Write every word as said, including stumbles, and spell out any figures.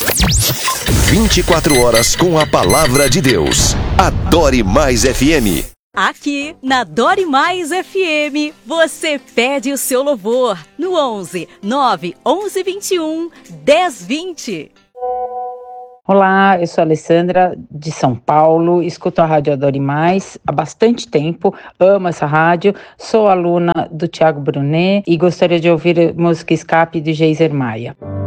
vinte e quatro horas com a palavra de Deus. Adore Mais F M. Aqui na Adore Mais F M, você pede o seu louvor no onze, nove, onze, vinte e um, dez, vinte. Olá, eu sou a Alessandra de São Paulo, escuto a Rádio Adore Mais há bastante tempo, amo essa rádio, sou aluna do Tiago Brunet e gostaria de ouvir música Escape de Geiser Maia.